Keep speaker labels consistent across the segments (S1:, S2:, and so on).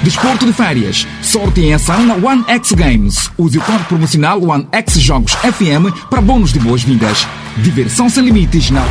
S1: Desporto de férias. Sorte em ação na One X Games. Use o código promocional One X Jogos FM para bônus de boas-vindas. Diversão sem limites na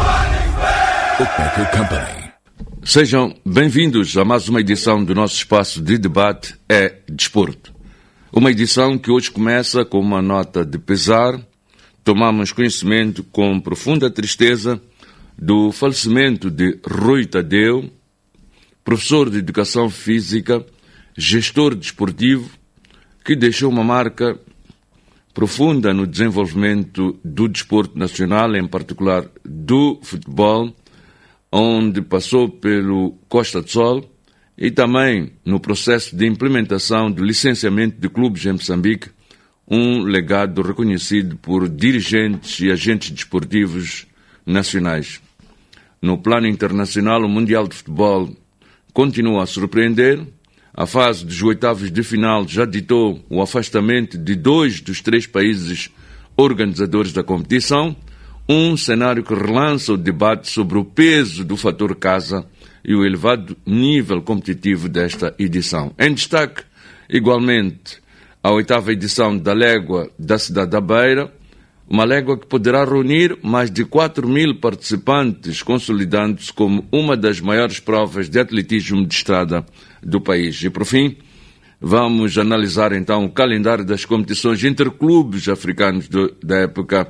S2: Opec Company. Sejam bem-vindos a mais uma edição do nosso espaço de debate é Desporto. Uma edição que hoje começa com uma nota de pesar. Tomamos conhecimento com profunda tristeza do falecimento de Rui Tadeu, professor de Educação Física, gestor desportivo, que deixou uma marca profunda no desenvolvimento do desporto nacional, em particular do futebol, onde passou pelo Costa do Sol e também no processo de implementação do licenciamento de clubes em Moçambique, um legado reconhecido por dirigentes e agentes desportivos nacionais. No plano internacional, o Mundial de Futebol continua a surpreender. A fase dos oitavos de final já ditou o afastamento de 2 dos 3 países organizadores da competição, um cenário que relança o debate sobre o peso do fator casa e o elevado nível competitivo desta edição. Em destaque, igualmente, a 8ª edição da Légua da Cidade da Beira, uma légua que poderá reunir mais de 4.000 participantes, consolidando-se como uma das maiores provas de atletismo de estrada do país. E, por fim, vamos analisar então o calendário das competições interclubes africanos da época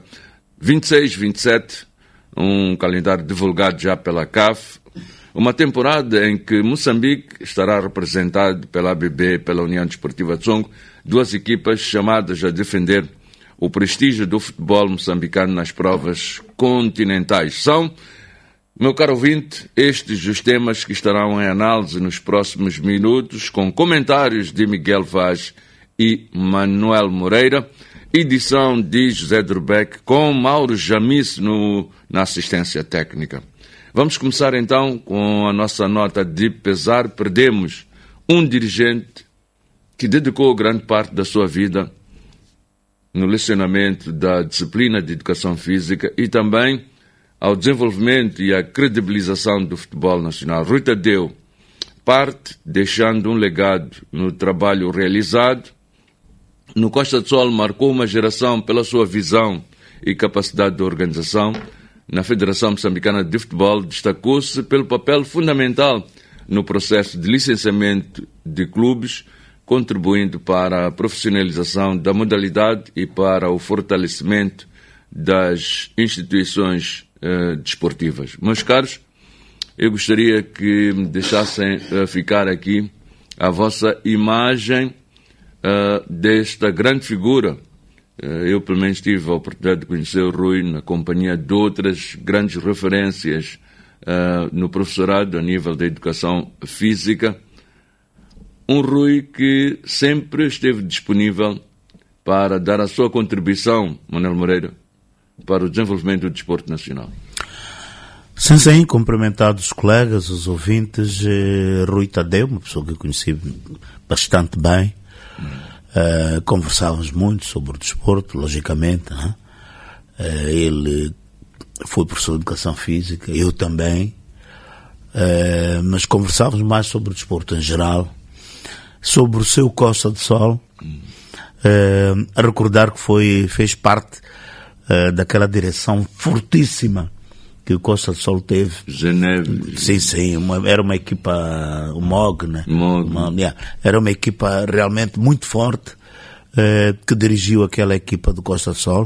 S2: 26-27, um calendário divulgado já pela CAF, uma temporada em que Moçambique estará representado pela ABB e pela União Desportiva de Songo, 2 equipas chamadas a defender o prestígio do futebol moçambicano nas provas continentais. São, meu caro ouvinte, estes os temas que estarão em análise nos próximos minutos, com comentários de Miguel Vaz e Manuel Moreira, edição de José Durbeck, com Mauro Jamis na assistência técnica. Vamos começar então com a nossa nota de pesar. Perdemos um dirigente que dedicou grande parte da sua vida no lecionamento da disciplina de Educação Física e também ao desenvolvimento e à credibilização do futebol nacional. Rui Tadeu parte deixando um legado no trabalho realizado. No Costa do Sol marcou uma geração pela sua visão e capacidade de organização. Na Federação Moçambicana de Futebol destacou-se pelo papel fundamental no processo de licenciamento de clubes, contribuindo para a profissionalização da modalidade e para o fortalecimento das instituições desportivas. Meus caros, eu gostaria que me deixassem ficar aqui a vossa imagem desta grande figura. Eu, pelo menos, tive a oportunidade de conhecer o Rui na companhia de outras grandes referências no professorado a nível da educação física. Um Rui que sempre esteve disponível para dar a sua contribuição, Manuel Moreira, para o desenvolvimento do desporto nacional.
S3: Sim, cumprimentado os colegas, os ouvintes. Rui Tadeu, uma pessoa que eu conheci bastante bem. Conversávamos muito sobre o desporto, logicamente, né? Ele foi professor de Educação Física, eu também, mas conversávamos mais sobre o desporto em geral, sobre o seu Costa do Sol, a recordar que fez parte daquela direção fortíssima que o Costa do Sol teve.
S2: Geneve.
S3: Sim, era uma equipa, o MOG, né? Era uma equipa realmente muito forte, que dirigiu aquela equipa do Costa do Sol.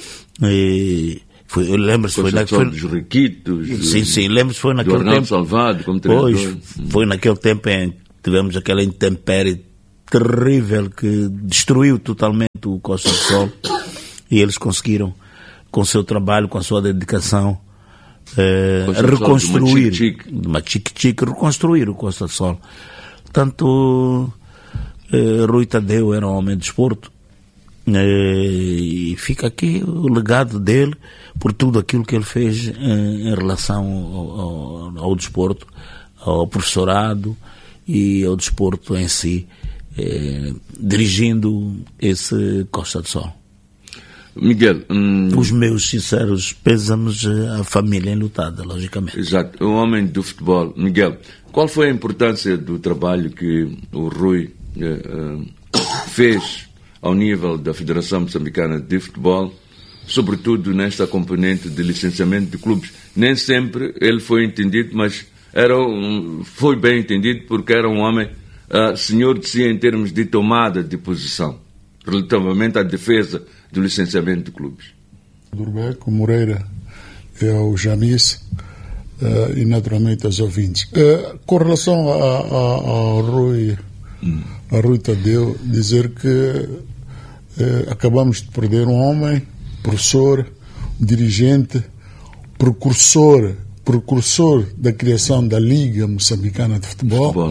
S3: Eu lembro-se, foi
S2: dos Riquitos.
S3: Sim, lembro-se, foi naquele
S2: Arnaldo
S3: tempo.
S2: Salvado, como treinador.
S3: Pois, foi naquele tempo em que tivemos aquela intempérie terrível que destruiu totalmente o Costa do Sol, e eles conseguiram, com o seu trabalho, com a sua dedicação, reconstruir reconstruir o Costa do Sol. Portanto, Rui Tadeu era um homem de desporto, e fica aqui o legado dele por tudo aquilo que ele fez em relação ao desporto, ao professorado e ao desporto em si, dirigindo esse Costa do Sol.
S2: Miguel...
S3: Os meus sinceros pêsames à família enlutada, logicamente.
S2: Exato. O homem do futebol. Miguel, qual foi a importância do trabalho que o Rui fez ao nível da Federação Moçambicana de Futebol, sobretudo nesta componente de licenciamento de clubes? Nem sempre ele foi entendido, mas foi bem entendido porque era um homem senhor de si em termos de tomada de posição relativamente à defesa do licenciamento de clubes.
S4: Durbeco, Moreira, ao Jamis e naturalmente aos ouvintes. Com relação ao Rui Tadeu, dizer que acabamos de perder um homem, professor, dirigente, precursor da criação da Liga Moçambicana de Futebol.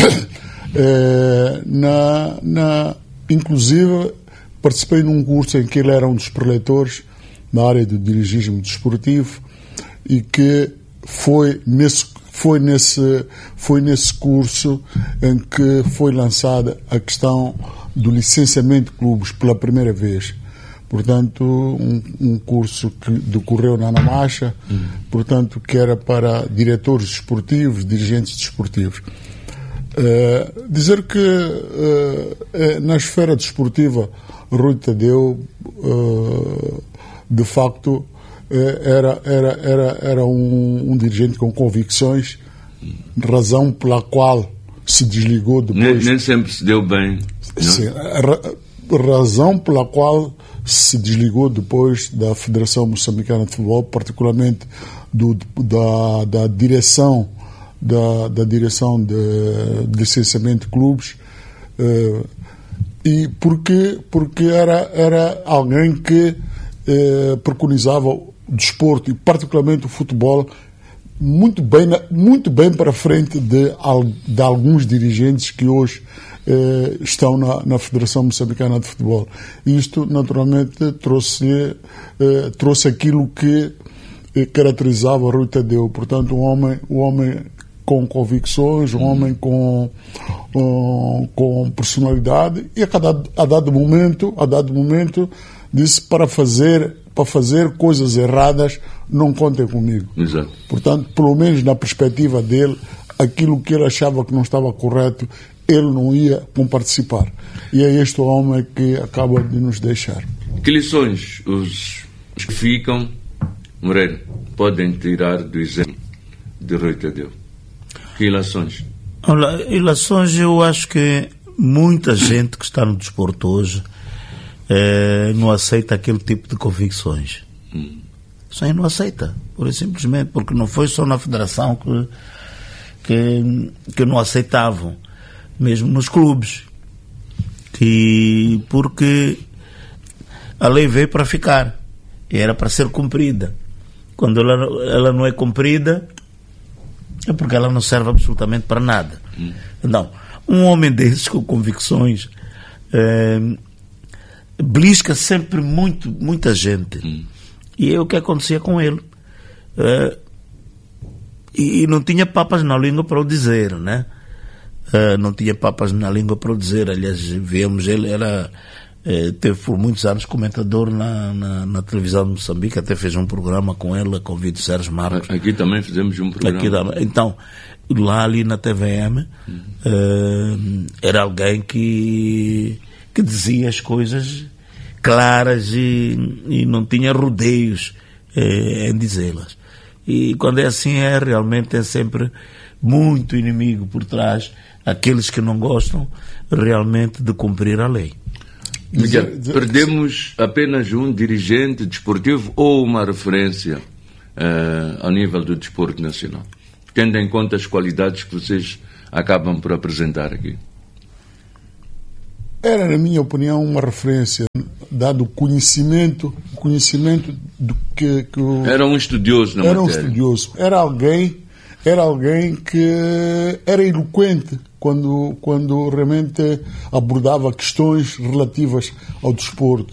S4: Inclusive, participei num curso em que ele era um dos preletores na área do dirigismo desportivo e que foi nesse curso em que foi lançada a questão do licenciamento de clubes pela primeira vez. Portanto, um curso que decorreu na Anamacha, portanto, que era para diretores desportivos, dirigentes desportivos. Dizer que na esfera desportiva Rui Tadeu de facto era um dirigente com convicções, razão pela qual se desligou depois.
S2: Nem sempre se deu bem.
S4: Sim, razão pela qual se desligou depois da Federação Moçambicana de Futebol, particularmente da direção de licenciamento de clubes, e porque era alguém que preconizava o desporto e particularmente o futebol muito bem para frente de alguns dirigentes que hoje estão na Federação Moçambicana de Futebol. E isto naturalmente trouxe aquilo que caracterizava Rui Tadeu, portanto um homem com convicções, um homem com personalidade, e a dado momento disse: para fazer coisas erradas não contem comigo.
S2: Exato.
S4: Portanto, pelo menos na perspectiva dele, aquilo que ele achava que não estava correto, ele não ia participar. E é este homem que acaba de nos deixar.
S2: Que lições os que ficam, Moreira, podem tirar do exemplo de Rui Tadeu? Que ilações?
S3: Olha, ilações, eu acho que muita gente que está no desporto hoje não aceita aquele tipo de convicções. Isso aí não aceita, pura e simplesmente, porque não foi só na federação que não aceitavam, mesmo nos clubes, porque a lei veio para ficar e era para ser cumprida. Quando ela não é cumprida, é porque ela não serve absolutamente para nada. Então, um homem desses com convicções belisca sempre muita gente. E é o que acontecia com ele. E não tinha papas na língua para o dizer, né? Não tinha papas na língua para o dizer. Aliás, vemos, ele teve por muitos anos comentador na televisão de Moçambique, até fez um programa com ele, a convite de Sérgio Marcos.
S2: Aqui também fizemos um programa.
S3: Então, lá ali na TVM, era alguém que dizia as coisas claras e não tinha rodeios em dizê-las. E quando é assim, realmente é sempre muito inimigo por trás, aqueles que não gostam realmente de cumprir a lei.
S2: Miguel, perdemos apenas um dirigente desportivo ou uma referência ao nível do desporto nacional, tendo em conta as qualidades que vocês acabam por apresentar aqui?
S4: Era, na minha opinião, uma referência, dado o conhecimento do que
S2: era um estudioso na matéria.
S4: Era um estudioso. Era alguém que era eloquente quando realmente abordava questões relativas ao desporto.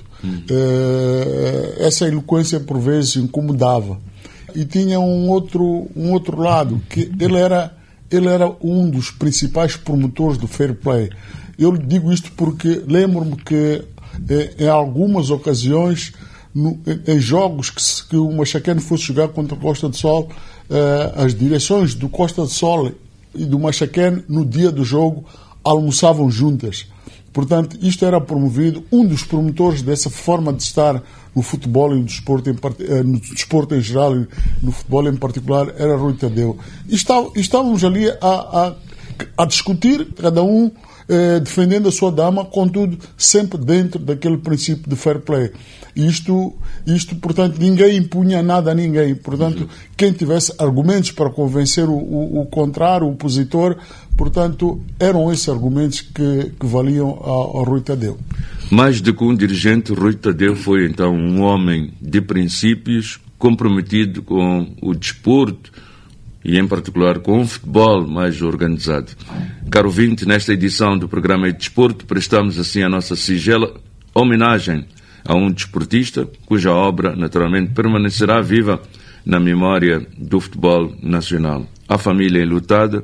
S4: Essa eloquência por vezes incomodava. E tinha um outro lado, que ele era um dos principais promotores do fair play. Eu digo isto porque lembro-me que em algumas ocasiões em jogos que o Machaquene fosse jogar contra o Costa do Sol, as direções do Costa do Sol e do Machaquene, no dia do jogo, almoçavam juntas. Portanto, isto era promovido. Um dos promotores dessa forma de estar no futebol e no desporto em geral e no futebol em particular era Rui Tadeu. E estávamos ali a discutir, cada um defendendo a sua dama, contudo, sempre dentro daquele princípio de fair play. Isto, portanto, ninguém impunha nada a ninguém. Portanto, quem tivesse argumentos para convencer o contrário, o opositor, portanto, eram esses argumentos que valiam ao Rui Tadeu.
S2: Mais do que um dirigente, Rui Tadeu foi, então, um homem de princípios, comprometido com o desporto e, em particular, com o futebol mais organizado. Caro ouvinte, nesta edição do programa de Desporto, prestamos, assim, a nossa singela homenagem a um desportista cuja obra, naturalmente, permanecerá viva na memória do futebol nacional. À família enlutada,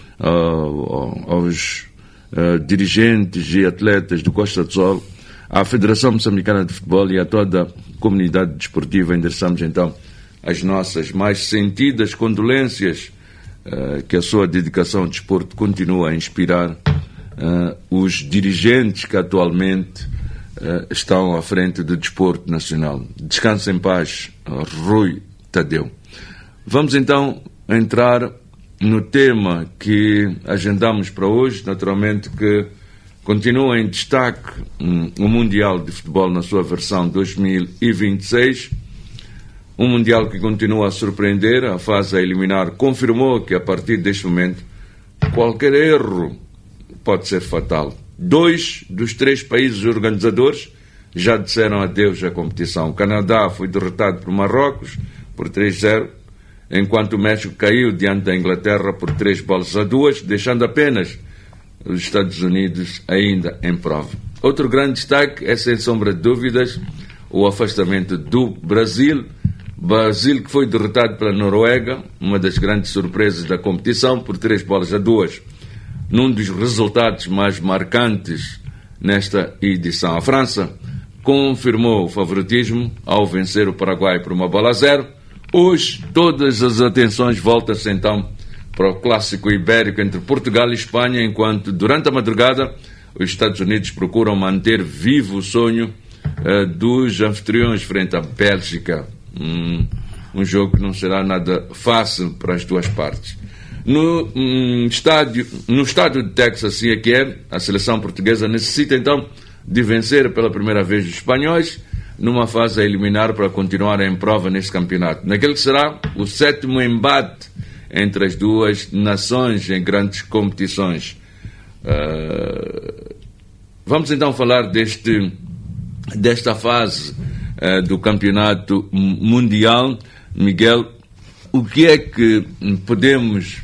S2: aos dirigentes e atletas do Costa do Sol, à Federação Moçambicana de Futebol e a toda a comunidade desportiva, endereçamos então as nossas mais sentidas condolências, que a sua dedicação ao desporto continua a inspirar os dirigentes que atualmente estão à frente do desporto nacional. Descanse em paz, Rui Tadeu. Vamos então entrar no tema que agendamos para hoje, naturalmente que continua em destaque o Mundial de Futebol na sua versão 2026, um Mundial que continua a surpreender. A fase a eliminar confirmou que a partir deste momento qualquer erro pode ser fatal. 2 dos 3 países organizadores já disseram adeus à competição. O Canadá foi derrotado por Marrocos por 3-0, enquanto o México caiu diante da Inglaterra por 3-2, deixando apenas os Estados Unidos ainda em prova. Outro grande destaque é, sem sombra de dúvidas, o afastamento do Brasil que foi derrotado pela Noruega, uma das grandes surpresas da competição, por 3-2, num dos resultados mais marcantes nesta edição. A França confirmou o favoritismo ao vencer o Paraguai por 1-0. Hoje, todas as atenções voltam-se então para o clássico ibérico entre Portugal e Espanha, enquanto durante a madrugada os Estados Unidos procuram manter vivo o sonho dos anfitriões frente à Bélgica. Um jogo que não será nada fácil para as duas partes. No estado de Texas, assim é que é, a seleção portuguesa necessita então de vencer pela primeira vez os espanhóis numa fase a eliminar para continuar em prova neste campeonato, naquele que será o 7º embate entre as duas nações em grandes competições. Vamos então falar desta fase do campeonato mundial. Miguel, o que é que podemos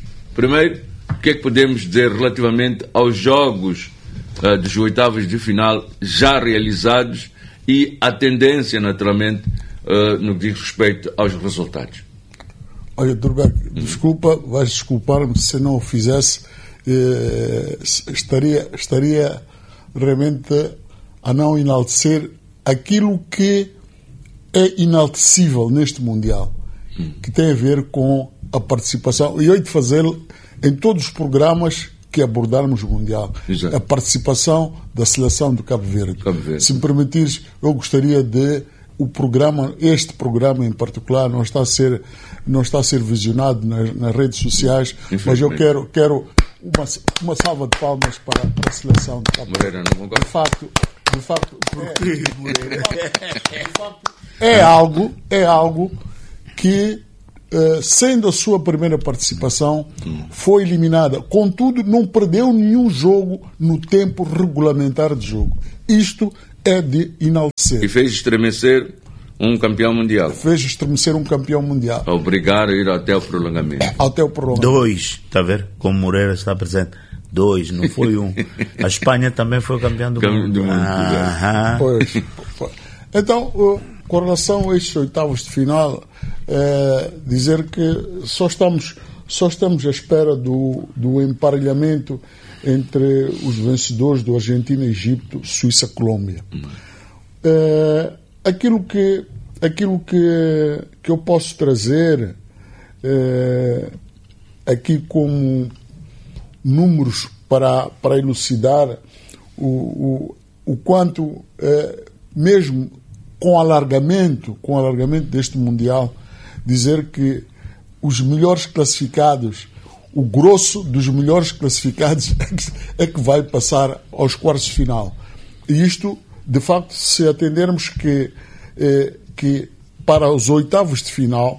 S2: dizer relativamente aos jogos dos oitavos de final já realizados e a tendência, naturalmente, no que diz respeito aos resultados?
S4: Olha, Durbeck, desculpa, vais desculpar-me se não o fizesse, estaria realmente a não enaltecer aquilo que é inaltecível neste Mundial, que tem a ver com a participação, e eu hei de fazê-lo em todos os programas que abordarmos o Mundial. Exato. A participação da seleção do Cabo Verde. Se me permitires, eu gostaria de este programa em particular não está a ser visionado nas redes sociais, mas eu quero uma salva de palmas para a seleção de Cabo Verde.
S2: Moreira, não concordo.
S4: De facto, é algo que, sendo a sua primeira participação, foi eliminada. Contudo, não perdeu nenhum jogo no tempo regulamentar de jogo. Isto é de enaltecer.
S2: E fez estremecer um campeão mundial.
S4: A
S2: obrigar a ir até o prolongamento.
S3: 2, está a ver? Como Moreira está presente. 2, não foi 1. A Espanha também foi campeão do mundo.
S4: Pois. Então, com relação a estes oitavos de final, dizer que só estamos à espera do emparelhamento entre os vencedores do Argentina, Egito, Suíça, Colômbia. Aquilo que aquilo que eu posso trazer aqui como números para elucidar o quanto, mesmo com alargamento deste Mundial, dizer que os melhores classificados, o grosso dos melhores classificados é que vai passar aos quartos de final. E isto, de facto, se atendermos que para os oitavos de final,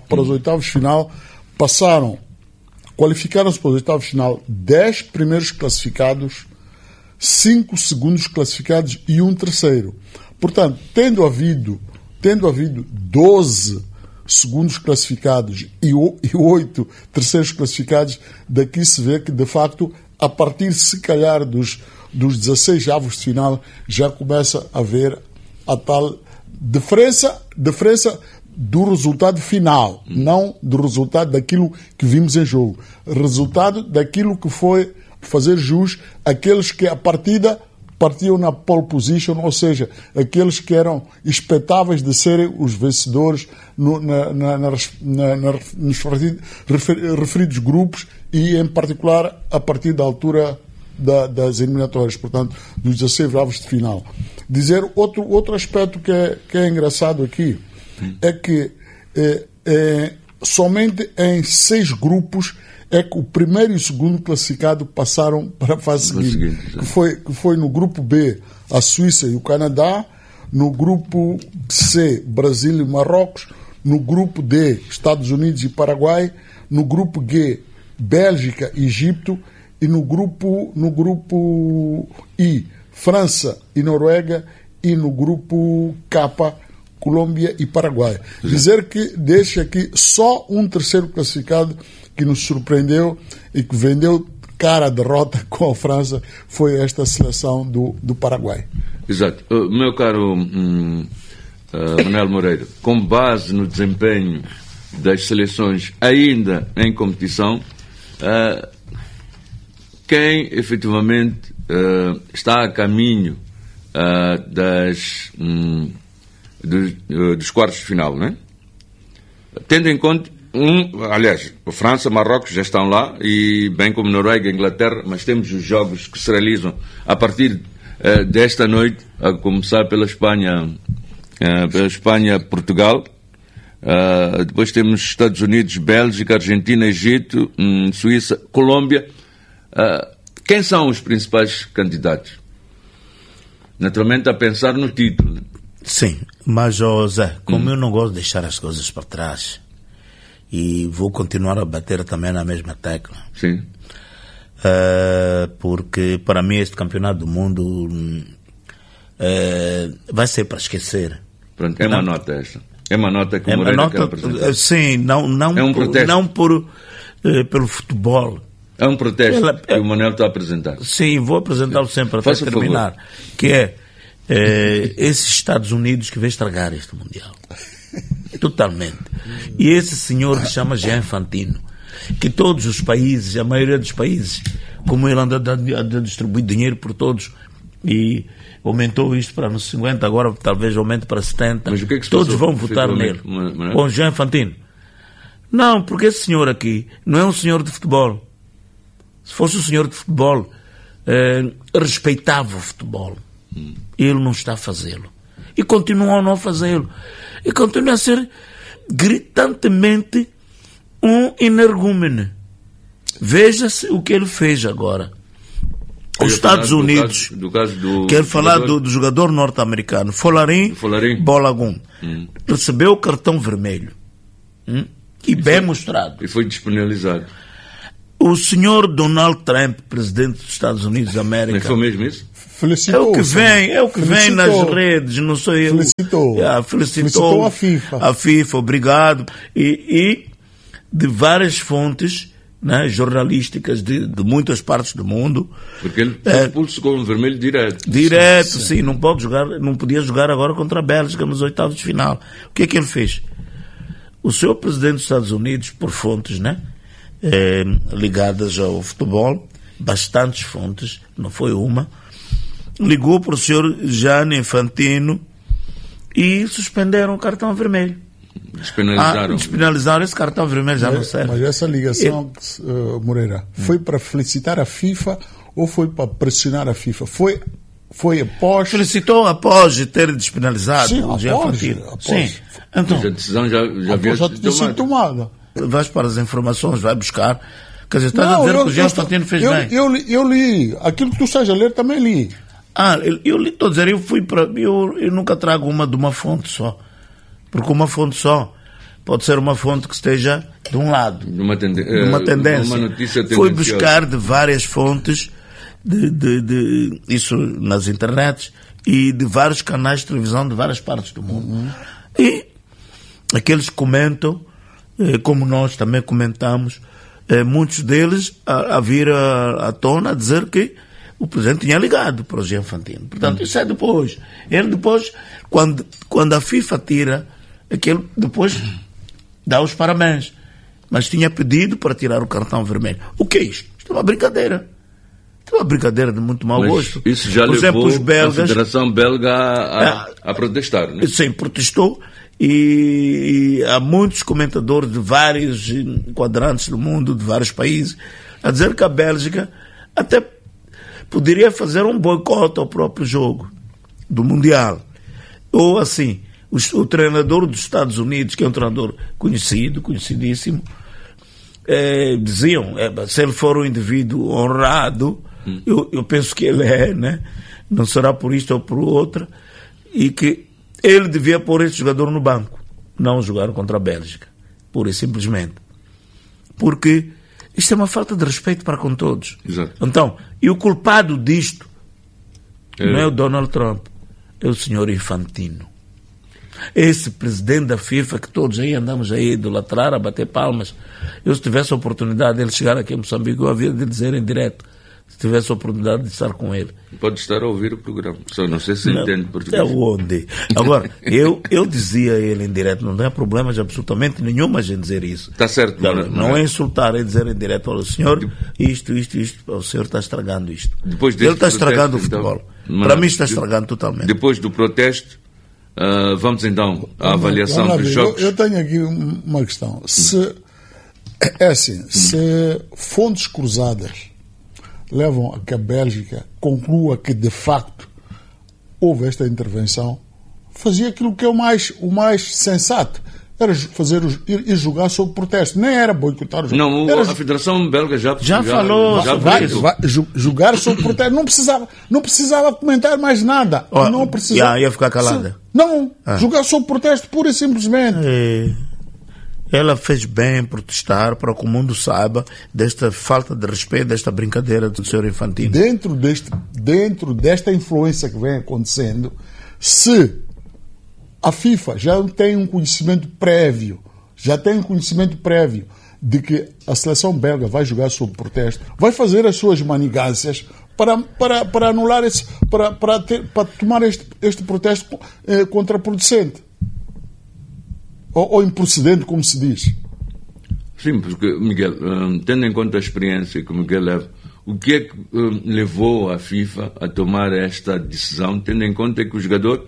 S4: qualificaram-se para os oitavos de final 10 primeiros classificados, 5 segundos classificados e um terceiro. Portanto, tendo havido 12 segundos classificados e 8 terceiros classificados, daqui se vê que, de facto, a partir, se calhar, dos 16 avos de final, já começa a haver a tal diferença do resultado final, não do resultado daquilo que vimos em jogo. Resultado daquilo que foi fazer jus àqueles que, a partida, partiam na pole position, ou seja, aqueles que eram expectáveis de serem os vencedores nos referidos grupos e, em particular, a partir da altura das eliminatórias, portanto, dos 16 avos de final. Dizer outro aspecto que é engraçado aqui é que somente em 6 grupos é que o primeiro e o segundo classificado passaram para a fase seguinte, que foi no grupo B, a Suíça e o Canadá, no grupo C, Brasil e Marrocos, no grupo D, Estados Unidos e Paraguai, no grupo G, Bélgica e Egito, e no grupo I, França e Noruega, e no grupo K, Colômbia e Paraguai. Dizer que deixa aqui só um terceiro classificado que nos surpreendeu e que vendeu cara a derrota com a França, foi esta seleção do Paraguai.
S2: Exato. Meu caro Manuel Moreira, com base no desempenho das seleções ainda em competição, quem efetivamente está a caminho dos quartos de final, né? Tendo em conta, aliás, a França, Marrocos já estão lá, e bem como Noruega e Inglaterra, mas temos os jogos que se realizam a partir desta noite, a começar pela Espanha, Portugal, depois temos Estados Unidos, Bélgica, Argentina, Egito, Suíça, Colômbia. Quem são os principais candidatos? Naturalmente a pensar no título.
S3: Sim, mas José, como eu não gosto de deixar as coisas para trás, e vou continuar a bater também na mesma tecla.
S2: Sim.
S3: Porque para mim este campeonato do mundo vai ser para esquecer.
S2: Pronto, é uma nota esta. É uma nota que o Moreira quer apresentar.
S3: Sim, não
S2: é um protesto.
S3: Não pelo futebol.
S2: É um protesto que o Manuel está a apresentar.
S3: Sim, vou apresentá-lo sempre até terminar. Que é esses Estados Unidos que vão estragar este Mundial. Totalmente. E esse senhor que chama Jean Infantino, que todos os países, a maioria dos países, como ele anda a distribuir dinheiro por todos, e aumentou isto para nos 50, agora talvez aumente para 70,
S2: mas o que é que
S3: todos vão votar nele. Com Jean Infantino. Não, porque esse senhor aqui não é um senhor de futebol. Se fosse um senhor de futebol, respeitava o futebol. Ele não está a fazê-lo. E continua a não fazê-lo. E continua a ser gritantemente um energúmeno. Veja-se o que ele fez agora. Os Estados Unidos, quero falar do jogador norte-americano, Folarin Balogun, recebeu o cartão vermelho. E bem mostrado.
S2: E foi despenalizado.
S3: O senhor Donald Trump, presidente dos Estados Unidos da América.
S2: Mas foi mesmo isso?
S3: Felicitou, é o que vem nas redes, não sei eu. Felicitou a FIFA, obrigado. E de várias fontes, né, jornalísticas de muitas partes do mundo.
S2: Porque ele foi expulso com um vermelho direto.
S3: Sim. Não podia jogar agora contra a Bélgica nos oitavos de final. O que é que ele fez? O senhor presidente dos Estados Unidos, por fontes, né, ligadas ao futebol, bastantes fontes, não foi uma, ligou para o senhor Gianni Infantino e suspenderam o cartão vermelho.
S2: Despenalizaram.
S3: Despenalizaram esse cartão vermelho, já não serve.
S4: Mas essa ligação, Moreira, foi para felicitar a FIFA ou foi para pressionar a FIFA? Foi após...
S3: Felicitou após ter despenalizado.
S4: Sim, após.
S2: Sim. Então, a decisão já havia sido tomada.
S3: Vais para as informações, vai buscar. Quer dizer, estás a dizer que o Jean Infantino fez bem.
S4: Eu li. Aquilo que tu estás a ler também li.
S3: Eu li, estou a dizer, eu nunca trago uma de uma fonte só. Porque uma fonte só pode ser uma fonte que esteja de um lado. De uma tendência.
S2: Uma notícia
S3: Fui buscar de várias fontes, isso nas internets, e de vários canais de televisão de várias partes do mundo. E aqueles que comentam, como nós também comentamos, muitos deles a vir à tona a dizer que o presidente tinha ligado para o Jean Infantino. Portanto, isso é depois. Ele depois, quando a FIFA tira, aquele depois dá os parabéns. Mas tinha pedido para tirar o cartão vermelho. O que é isto? Isto é uma brincadeira. Isto é uma brincadeira de muito mau gosto.
S2: Isso já
S3: por exemplo,
S2: levou
S3: os belgas,
S2: a Federação Belga a protestar, né?
S3: Sim, protestou. E há muitos comentadores de vários quadrantes do mundo, de vários países, a dizer que a Bélgica até poderia fazer um boicote ao próprio jogo do Mundial. Ou assim, o treinador dos Estados Unidos, que é um treinador conhecidíssimo, diziam, se ele for um indivíduo honrado, eu penso que ele é, né? Não será por isto ou por outra, e que ele devia pôr esse jogador no banco, não jogar contra a Bélgica, pura e simplesmente. Porque isto é uma falta de respeito para com todos.
S2: Exato.
S3: Então, e o culpado disto não é o Donald Trump, é o senhor Infantino. Esse presidente da FIFA que todos aí andamos a idolatrar, a bater palmas. Eu, se tivesse a oportunidade de ele chegar aqui em Moçambique, eu havia de dizer em direto, se tivesse a oportunidade de estar com ele.
S2: Pode estar a ouvir o programa, só não sei se entende português.
S3: É onde? Agora, eu dizia a ele em direto, não tem problemas absolutamente nenhum a gente dizer isso.
S2: Está certo.
S3: Não é insultar, é dizer em direto, olha, senhor, isto, o senhor está estragando isto.
S2: Ele
S3: está estragando o futebol.
S2: Então,
S3: para mim está estragando totalmente.
S2: Depois do protesto, vamos então à avaliação dos jogos.
S4: Eu tenho aqui uma questão. Se fontes cruzadas levam a que a Bélgica conclua que de facto houve esta intervenção, fazia aquilo que é o mais sensato. Era ir jogar sob protesto. Nem era boicotar o jogo.
S2: Não, a Federação Belga já
S3: falou.
S4: Vai jogar sob protesto. Não precisava comentar mais nada. Não precisava.
S3: Ia ficar calada.
S4: Jogar sob protesto pura e simplesmente.
S3: Ela fez bem em protestar para que o mundo saiba desta falta de respeito, desta brincadeira do Sr. Infantino.
S4: Dentro desta influência que vem acontecendo, se a FIFA já tem um conhecimento prévio de que a seleção belga vai jogar sob protesto, vai fazer as suas manigâncias para anular para tomar este protesto contraproducente. Ou improcedente, como se diz.
S2: Sim, porque, Miguel, tendo em conta a experiência que o Miguel leva, o que é que levou a FIFA a tomar esta decisão, tendo em conta que o jogador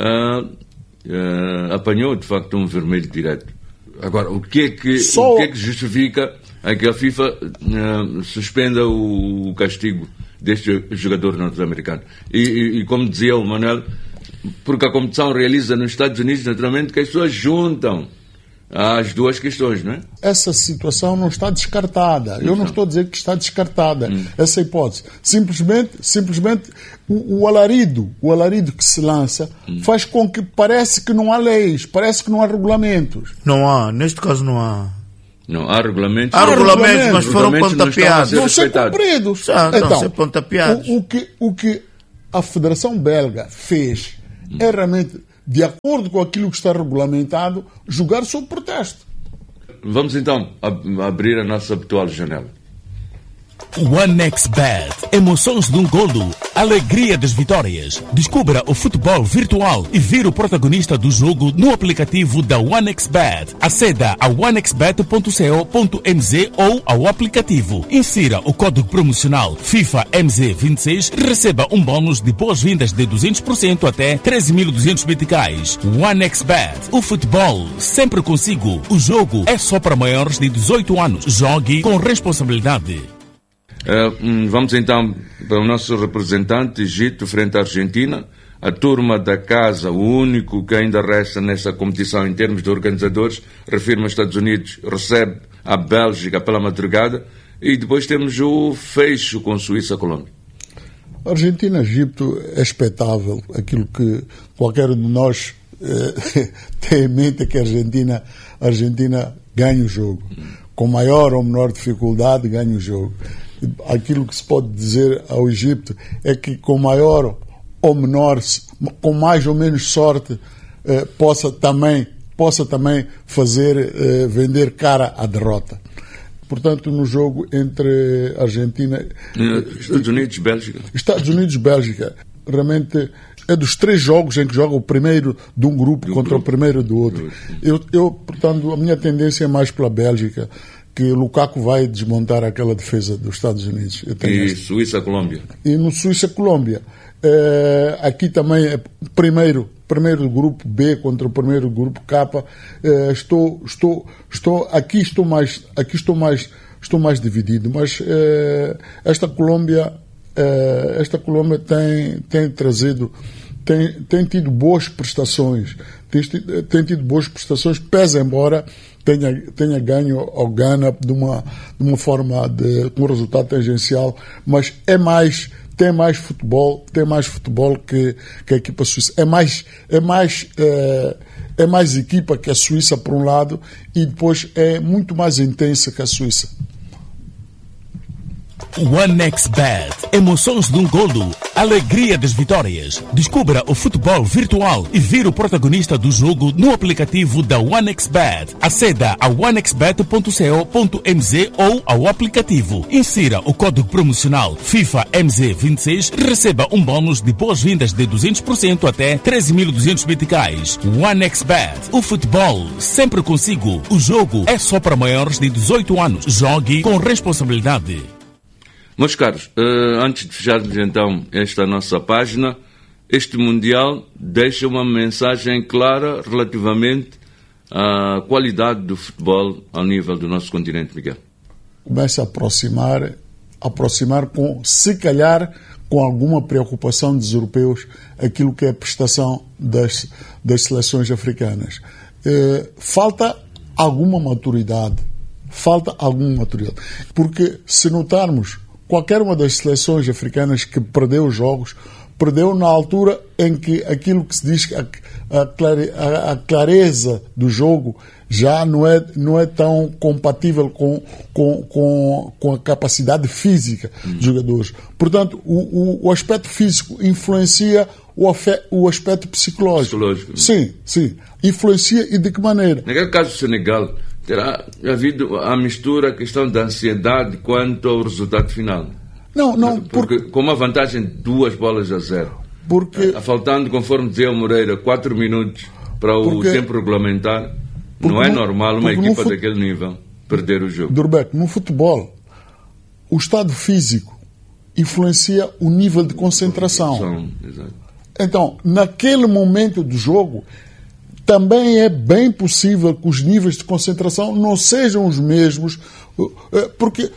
S2: apanhou, de facto, um vermelho direto? Agora, o que é que justifica a que a FIFA suspenda o castigo deste jogador norte-americano? E como dizia o Manuel, porque a competição realiza nos Estados Unidos, naturalmente, que as pessoas juntam as duas questões, não é?
S4: Essa situação não está descartada. Eu não estou a dizer que está descartada essa hipótese. Simplesmente o alarido que se lança faz com que parece que não há leis, parece que não há regulamentos.
S3: Não há, neste caso não há.
S2: Não, há regulamentos.
S3: Há regulamentos, mas foram pontapeados.
S4: Não são cumpridos.
S3: Então, ser pontapeados.
S4: O que a Federação Belga fez é realmente, de acordo com aquilo que está regulamentado, jogar sob protesto.
S2: Vamos então abrir a nossa habitual janela.
S5: OneXBet. Emoções de um golo, alegria das vitórias. Descubra o futebol virtual e vire o protagonista do jogo no aplicativo da OneXBet. Aceda a onexbet.co.mz ou ao aplicativo. Insira o código promocional FIFA MZ26 e receba um bônus de boas-vindas de 200% até 13.200 meticais. OneXBet. O futebol sempre consigo. O jogo é só para maiores de 18 anos. Jogue com responsabilidade.
S2: Vamos então para o nosso representante Egito frente à Argentina. A turma da casa, o único que ainda resta nessa competição em termos de organizadores, refirma os Estados Unidos, recebe a Bélgica pela madrugada e depois temos o fecho com Suíça-Colômbia.
S4: Argentina-Egito é expectável. Aquilo que qualquer de nós tem em mente é que a Argentina ganha o jogo. Com maior ou menor dificuldade, ganha o jogo. Aquilo que se pode dizer ao Egito é que com maior ou menor, com mais ou menos sorte, possa também fazer vender cara à derrota. Portanto, no jogo entre Argentina
S2: Estados
S4: Unidos-Bélgica, realmente é dos 3 jogos em que joga o primeiro de um grupo contra o primeiro do outro. Portanto, a minha tendência é mais pela Bélgica, que Lukaku vai desmontar aquela defesa dos Estados Unidos.
S2: E Suíça-Colômbia.
S4: E no Suíça-Colômbia, aqui também é primeiro do grupo B contra o primeiro do grupo K. Estou mais dividido, mas esta Colômbia tem tido boas prestações, pese embora tenha ganho ao Ghana de uma forma com um resultado tangencial, mas tem mais futebol que a equipa suíça. É mais equipa que a Suíça por um lado e depois é muito mais intensa que a Suíça.
S5: OneXBet. Emoções de um golo, alegria das vitórias. Descubra o futebol virtual e vire o protagonista do jogo no aplicativo da OneXBet. Aceda a onexbet.co.mz ou ao aplicativo. Insira o código promocional FIFA MZ26 e receba um bônus de boas-vindas de 200% até 13.200 meticais. OneXBet. O futebol sempre consigo. O jogo é só para maiores de 18 anos. Jogue com responsabilidade.
S2: Meus caros, antes de fecharmos então esta nossa página, este Mundial deixa uma mensagem clara relativamente à qualidade do futebol ao nível do nosso continente, Miguel.
S4: Começa a aproximar se calhar com alguma preocupação dos europeus, aquilo que é a prestação das seleções africanas. Falta alguma maturidade, porque se notarmos, qualquer uma das seleções africanas que perdeu os jogos, perdeu na altura em que aquilo que se diz a clareza do jogo já não é tão compatível com a capacidade física dos jogadores. Portanto, o aspecto físico influencia o aspecto psicológico. Sim. Influencia, e de que maneira?
S2: Naquele caso do Senegal, terá havido a mistura, a questão da ansiedade quanto ao resultado final.
S4: Não,
S2: porque com uma vantagem de 2-0. Faltando, conforme dizia o Moreira, 4 minutos para o tempo regulamentar, não é normal uma equipa daquele nível perder o jogo.
S4: Durbeck, no futebol, o estado físico influencia o nível de concentração.
S2: Exato.
S4: Então, naquele momento do jogo, também é bem possível que os níveis de concentração não sejam os mesmos, porque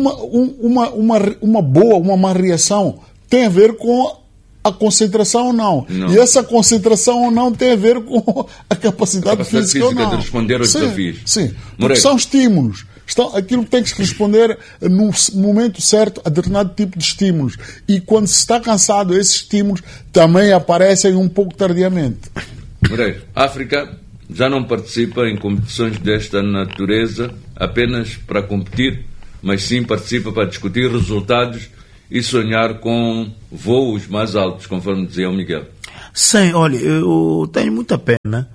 S4: uma má reação tem a ver com a concentração ou não. E essa concentração ou não tem a ver com a capacidade física ou não.
S2: De responder aos desafios.
S4: Sim, porque são estímulos. Aquilo que tem que se responder no momento certo a determinado tipo de estímulos. E quando se está cansado, esses estímulos também aparecem um pouco tardiamente.
S2: Moreira, a África já não participa em competições desta natureza apenas para competir, mas sim participa para discutir resultados e sonhar com voos mais altos, conforme dizia o Miguel.
S3: Sim, olha, eu tenho muita pena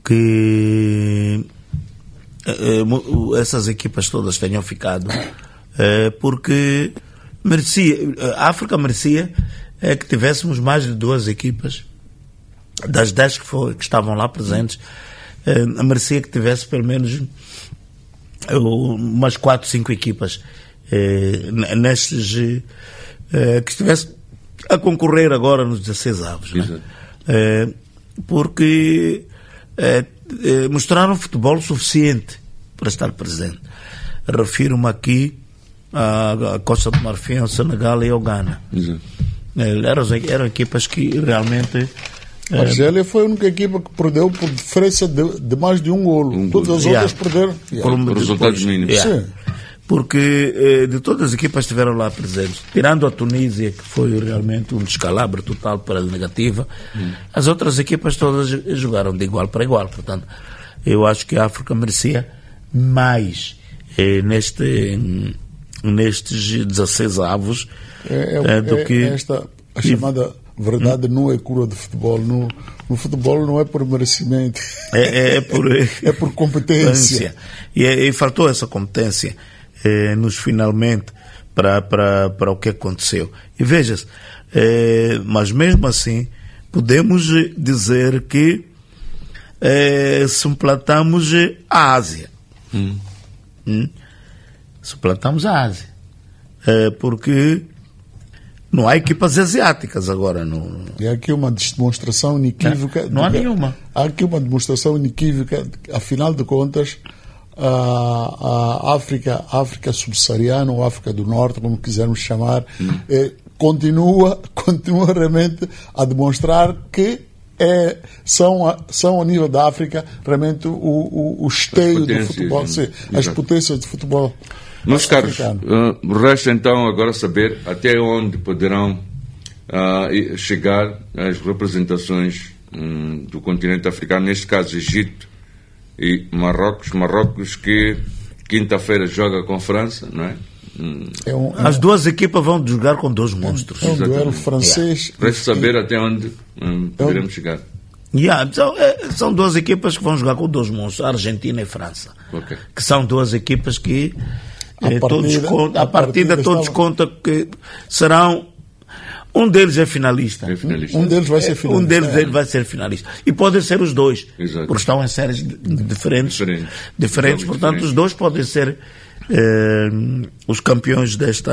S3: que essas equipas todas tenham ficado porque a África merecia que tivéssemos mais de 2 equipas, das 10 que estavam lá presentes, merecia que tivesse pelo menos umas 4, 5 equipas nestes que estivesse a concorrer agora nos 16 avos, né? Porque mostraram futebol suficiente para estar presente. Refiro-me aqui à Costa do Marfim, ao Senegal e ao Ghana. Eram equipas que realmente...
S4: A Argélia foi a única equipa que perdeu por diferença de mais de um golo. Todas as outras perderam
S2: por resultados mínimos.
S3: Porque de todas as equipas que estiveram lá presentes, tirando a Tunísia, que foi realmente um descalabro total para a negativa, as outras equipas todas jogaram de igual para igual. Portanto, eu acho que a África merecia mais nestes 16 avos do que...
S4: A chamada verdade não é cura de futebol. No futebol não é por merecimento.
S3: É
S4: por competência.
S3: E faltou essa competência nos finalmente para o que aconteceu. E veja-se, mas mesmo assim podemos dizer que suplantamos a Ásia. Suplantamos a Ásia. Porque não há equipas asiáticas agora.
S4: E há aqui uma demonstração inequívoca.
S3: Não há nenhuma.
S4: Há aqui uma demonstração inequívoca, afinal de contas, a África subsaariana, ou África do Norte, como quisermos chamar, continua realmente a demonstrar que são ao nível da África realmente o esteio do futebol, as potências do futebol.
S2: Meus caros, resta então agora saber até onde poderão chegar as representações do continente africano, neste caso Egito e Marrocos que quinta-feira joga com França, não é?
S3: As duas equipas vão jogar com 2 monstros.
S4: É um duelo francês.
S2: Resta saber até onde poderemos chegar.
S3: São 2 equipas que vão jogar com 2 monstros, Argentina e França. Que são 2 equipas que a partida todos contam que serão. Um deles é finalista.
S4: Um deles vai ser finalista.
S3: Um deles vai ser finalista. E podem ser os 2.
S2: Exato.
S3: Porque estão em séries diferentes. Portanto, os 2 podem ser os campeões deste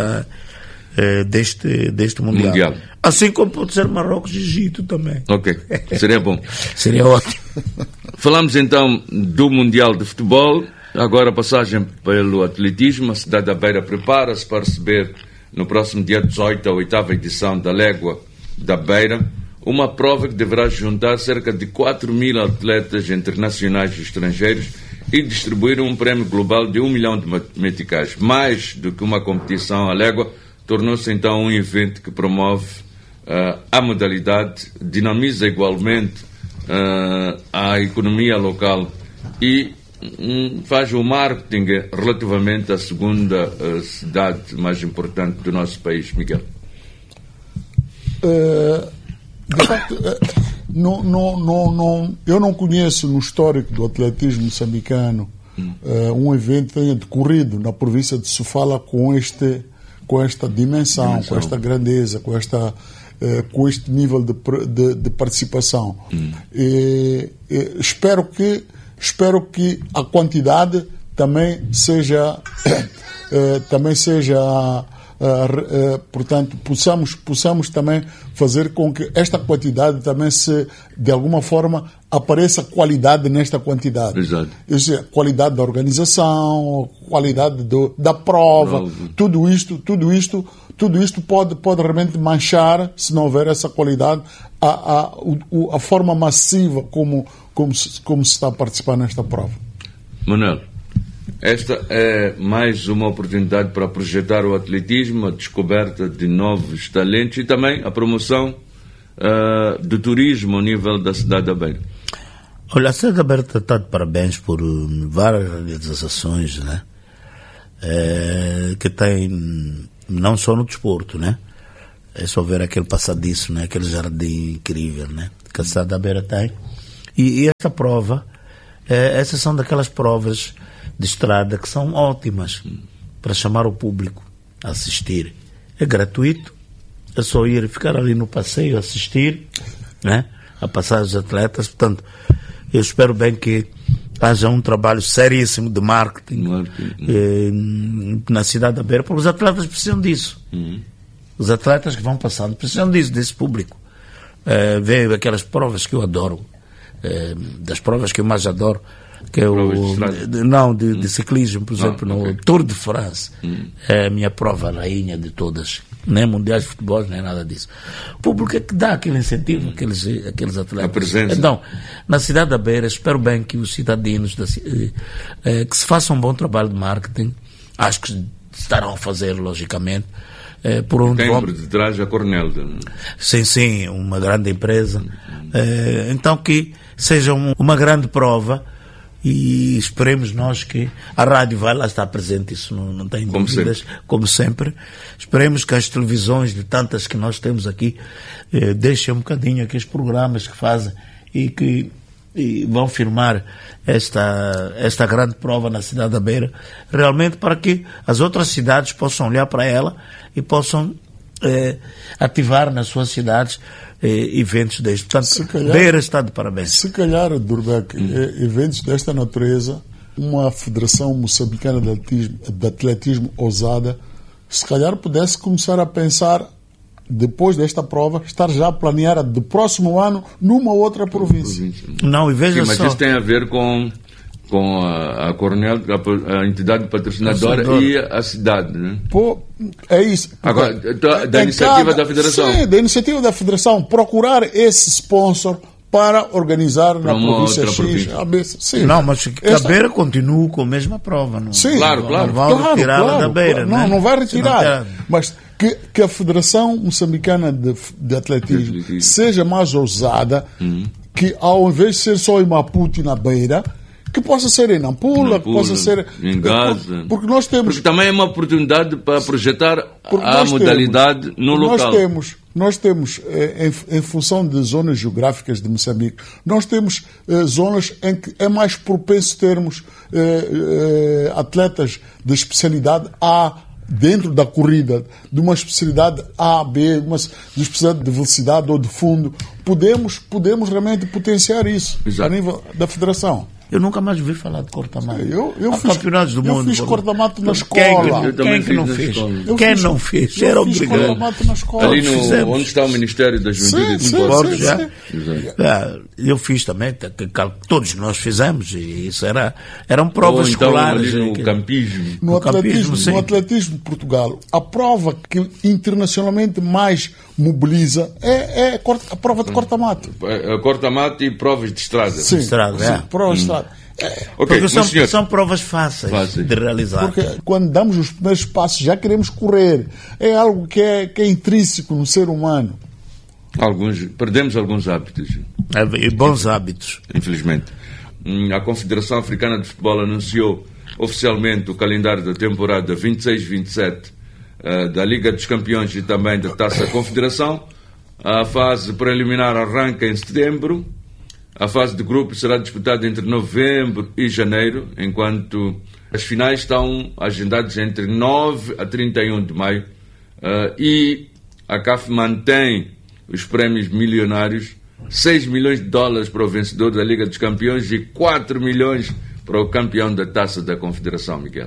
S3: Mundial. Assim como pode ser Marrocos e Egito também.
S2: Ok, seria bom.
S3: Seria ótimo.
S2: Falamos então do Mundial de Futebol. Agora a passagem pelo atletismo. A cidade da Beira prepara-se para receber no próximo dia 18 a 8ª edição da Légua da Beira, uma prova que deverá juntar cerca de 4.000 atletas internacionais e estrangeiros e distribuir um prémio global de 1 milhão de meticais. Mais do que uma competição, a Légua tornou-se então um evento que promove a modalidade, dinamiza igualmente a economia local e faz o marketing relativamente à segunda cidade mais importante do nosso país, Miguel.
S4: De facto, eu não conheço no histórico do atletismo moçambicano um evento que tenha decorrido na província de Sofala com esta dimensão, com esta grandeza, com este nível de participação. Espero que a quantidade também seja portanto, possamos também fazer com que esta quantidade também de alguma forma apareça qualidade nesta quantidade.
S2: Exato.
S4: Qualidade da organização, qualidade da prova, tudo isto pode realmente manchar, se não houver essa qualidade, a forma massiva como se está a participar nesta prova.
S2: Manuel, esta é mais uma oportunidade para projetar o atletismo, a descoberta de novos talentos e também a promoção do turismo ao nível da cidade da Beira.
S3: Olha, a cidade da Beira está de parabéns por várias realizações, né? Que tem, não só no desporto, né? É só ver aquele passadiço, né? Aquele jardim incrível, né? Que a cidade da Beira tem. E essa prova, essas são daquelas provas de estrada que são ótimas, para chamar o público a assistir. É gratuito, é só ir ficar ali no passeio, assistir, né, a passagem dos atletas. Portanto, eu espero bem que haja um trabalho seríssimo de marketing na cidade da Beira, porque os atletas precisam disso. Os atletas que vão passando precisam disso, desse público. Vê aquelas provas que eu adoro, das provas que eu mais adoro, que é de ciclismo, por exemplo, no Tour de France. É a minha prova rainha de todas. Nem mundiais de futebol, nem nada disso. O público é que dá aquele incentivo àqueles atletas.
S2: A presença.
S3: Então, na cidade da Beira, espero bem que os cidadãos que se façam um bom trabalho de marketing, acho que estarão a fazer, logicamente. Por onde
S2: por detrás a Cornelda.
S3: Sim, uma grande empresa. Então que seja uma grande prova e esperemos nós que a rádio vai lá estar presente, isso não tem dúvidas, como sempre. Esperemos que as televisões, de tantas que nós temos aqui, deixem um bocadinho aqui os programas que fazem e vão firmar esta grande prova na cidade da Beira, realmente para que as outras cidades possam olhar para ela e possam ativar nas suas cidades eventos destes. Portanto, Beira está de parabéns.
S4: Se calhar, Durbeck, eventos desta natureza, uma federação moçambicana de atletismo ousada, se calhar pudesse começar a pensar, depois desta prova, estar já a planear do próximo ano numa outra província.
S3: Não, e veja
S2: mas
S3: só.
S2: Isso tem a ver com a Cornel, a entidade patrocinadora e a cidade, né?
S4: É isso.
S2: Agora, da iniciativa da Federação.
S4: Sim, da iniciativa da Federação, procurar esse sponsor para organizar na província X. Sim.
S3: Não, mas que a Beira continua com a mesma prova. Não,
S4: sim,
S2: claro.
S3: Não vão retirá-la da Beira.
S4: Claro. Não vai retirar. Mas que a Federação Moçambicana de Atletismo seja mais ousada, que ao invés de ser só em Maputo e na Beira, que possa ser em Nampula, que possa ser
S2: em Gaza.
S4: Porque nós temos.
S2: Porque também é uma oportunidade para projetar a modalidade no local.
S4: Nós temos em função de zonas geográficas de Moçambique, nós temos zonas em que é mais propenso termos atletas de especialidade A dentro da corrida, de uma especialidade A, B, uma especialidade de velocidade ou de fundo. Podemos realmente potenciar isso. Exato. A nível da Federação.
S3: Eu nunca mais ouvi falar de corta-mato.
S4: Eu fiz
S3: campeonatos do mundo.
S4: Eu fiz corta-mato na escola.
S3: Quem que não fez? Quem não fez? Era obrigado.
S4: Corta-mato na escola.
S2: Ali onde está o Ministério da Juventude e do Esporte.
S3: Eu fiz também, todos nós fizemos, e isso eram provas escolares.
S2: Ali no campismo.
S4: No atletismo de Portugal, a prova que internacionalmente mais mobiliza é a prova de corta-mato.
S2: Corta-mato e provas de estrada.
S3: Sim,
S4: provas de estrada.
S3: Porque são provas fáceis de realizar.
S4: Porque quando damos os primeiros passos já queremos correr. É algo que é intrínseco no ser humano.
S2: Perdemos alguns hábitos.
S3: E bons hábitos.
S2: Infelizmente. A Confederação Africana de Futebol anunciou oficialmente o calendário da temporada 26-27 da Liga dos Campeões e também da Taça Confederação. A fase preliminar arranca em setembro. A fase de grupo será disputada entre novembro e janeiro, enquanto as finais estão agendadas entre 9 a 31 de maio. E a CAF mantém os prémios milionários, $6 milhões para o vencedor da Liga dos Campeões e 4 milhões para o campeão da Taça da Confederação, Miguel.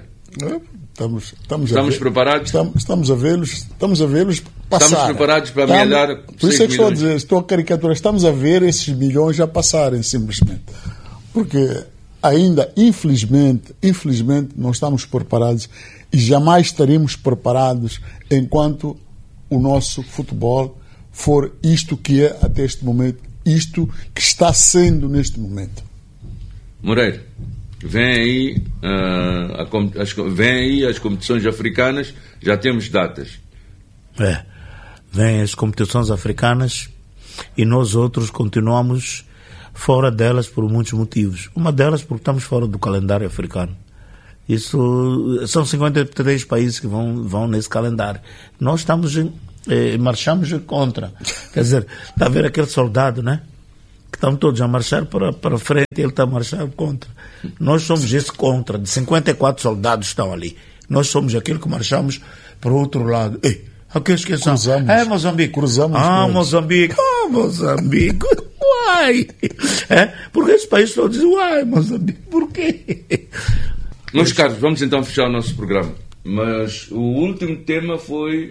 S4: Estamos
S2: preparados?
S4: Estamos a vê-los passar.
S2: Estamos preparados para melhorar.
S4: Por isso é que estou a dizer, estou a caricaturar. Estamos a ver esses milhões já passarem, simplesmente. Porque ainda, infelizmente, não estamos preparados e jamais estaremos preparados enquanto o nosso futebol for isto que é até este momento, isto que está sendo neste momento.
S2: Moreira, vem aí as competições africanas, já temos datas.
S3: Vêm as competições africanas e nós outros continuamos fora delas por muitos motivos. Uma delas porque estamos fora do calendário africano. Isso são 53 países que vão nesse calendário. Nós marchamos contra. Quer dizer, está a ver aquele soldado, né? Que estão todos a marchar para frente e ele está a marchar contra. Nós somos esse contra. De 54 soldados estão ali. Nós somos aquele que marchamos para o outro lado. Aqueles que são... Moçambique.
S4: Cruzamos
S3: Moçambique. Moçambique. Uai! Porque esse país todo diz, uai, Moçambique, por quê?
S2: Meus caros, vamos então fechar o nosso programa. Mas o último tema foi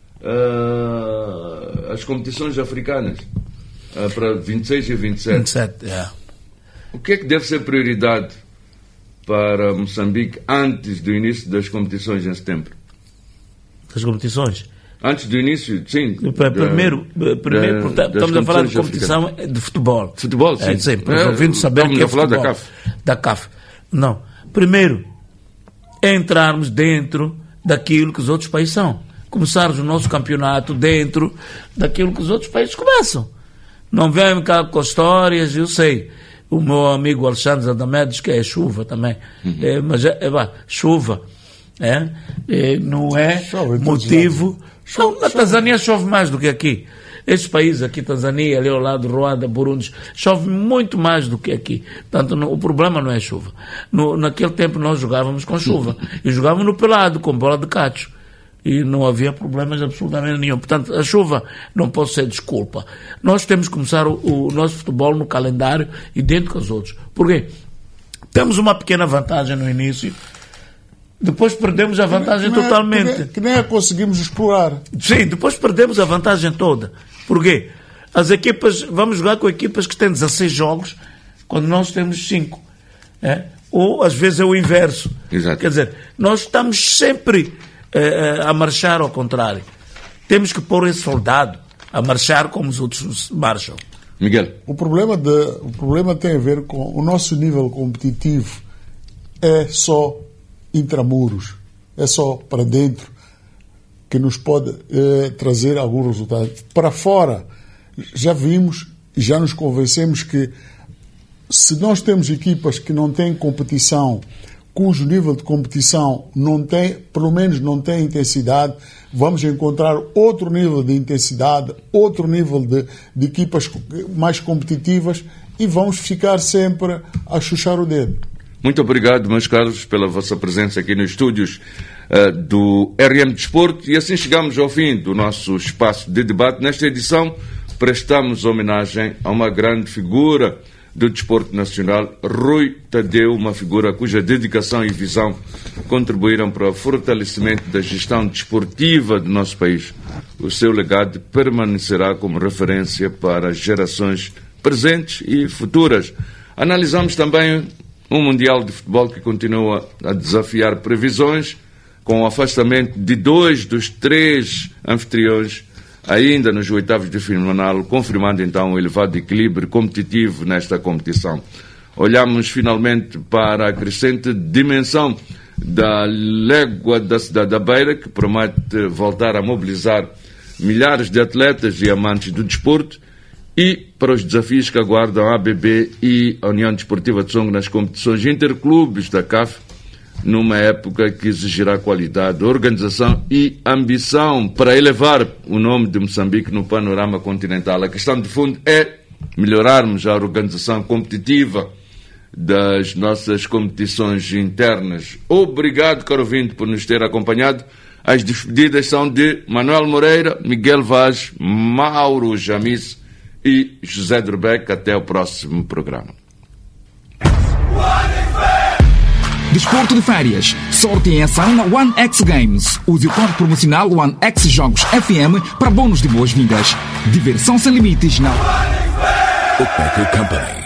S2: as competições africanas para 26 e 27.
S3: 27,
S2: O que é que deve ser prioridade para Moçambique antes do início das competições em setembro?
S3: Das competições?
S2: Antes do início, sim.
S3: Primeiro estamos a falar de competição de futebol.
S2: Futebol, sim.
S3: Sim, ouvindo saber que é
S2: falar
S3: futebol. Da CAF. Não. Primeiro, é entrarmos dentro daquilo que os outros países são. Começarmos o nosso campeonato dentro daquilo que os outros países começam. Não vem cá com histórias, eu sei. O meu amigo Alexandre Adamed diz que é chuva também. Mas chuva. Não é motivo... Não, na Tanzânia chove mais do que aqui. Esses países aqui, Tanzânia, ali ao lado, Ruanda, Burundi, chove muito mais do que aqui. Portanto, o problema não é chuva. Naquele tempo nós jogávamos com chuva. E jogávamos no pelado, com bola de cacho. E não havia problemas absolutamente nenhum. Portanto, a chuva não pode ser desculpa. Nós temos que começar o nosso futebol no calendário e dentro com os outros. Por quê? Temos uma pequena vantagem no início. Depois perdemos a vantagem totalmente.
S4: Que nem a conseguimos explorar.
S3: Sim, depois perdemos a vantagem toda. Por quê? As equipas, vamos jogar com equipas que têm 16 jogos, quando nós temos 5. Ou às vezes é o inverso.
S2: Exato.
S3: Quer dizer, nós estamos sempre a marchar ao contrário. Temos que pôr esse soldado a marchar como os outros marcham.
S2: Miguel.
S4: O problema tem a ver com o nosso nível competitivo. É só intramuros, é só para dentro que nos pode trazer algum resultado. Para fora, já vimos e já nos convencemos que se nós temos equipas que não têm competição, cujo nível de competição não tem, pelo menos não tem intensidade, vamos encontrar outro nível de intensidade, outro nível de equipas mais competitivas e vamos ficar sempre a chuchar o dedo.
S2: Muito obrigado, meus caros, pela vossa presença aqui nos estúdios do RM Desporto. E assim chegamos ao fim do nosso espaço de debate. Nesta edição, prestamos homenagem a uma grande figura do desporto nacional, Rui Tadeu, uma figura cuja dedicação e visão contribuíram para o fortalecimento da gestão desportiva do nosso país. O seu legado permanecerá como referência para gerações presentes e futuras. Analisamos também um Mundial de Futebol que continua a desafiar previsões, com o afastamento de 2 dos 3 anfitriões ainda nos oitavos de final, confirmando então o elevado equilíbrio competitivo nesta competição. Olhamos finalmente para a crescente dimensão da Légua da Cidade da Beira, que promete voltar a mobilizar milhares de atletas e amantes do desporto, e para os desafios que aguardam a ABB e a União Desportiva de Songo nas competições interclubes da CAF, numa época que exigirá qualidade, organização e ambição para elevar o nome de Moçambique no panorama continental. A questão de fundo é melhorarmos a organização competitiva das nossas competições internas. Obrigado, caro ouvinte, por nos ter acompanhado. As despedidas são de Manuel Moreira, Miguel Vaz, Mauro Jamis e José Durbeck. Até o próximo programa.
S1: Desporto de férias. Sorte em ação na One X Games. Use o código promocional One X Jogos FM para bônus de boas-vindas. Diversão sem limites na
S5: OPEC Company.